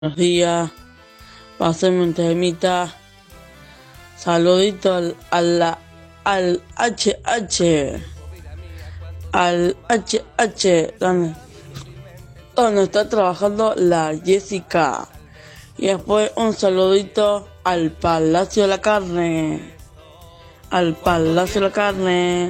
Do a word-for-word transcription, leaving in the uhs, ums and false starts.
Buenos días, pasemos un temita. Saludito al, al, al H H, al H H, donde, donde está trabajando la Jessica. Y después un saludito al Palacio de la Carne, al Palacio de la Carne.